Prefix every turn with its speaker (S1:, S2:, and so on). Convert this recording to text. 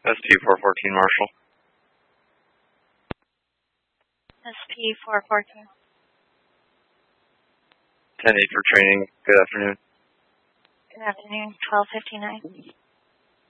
S1: SP414 Marshall.
S2: SP414.
S1: 10-8 for training. Good afternoon.
S2: Good afternoon. 1259.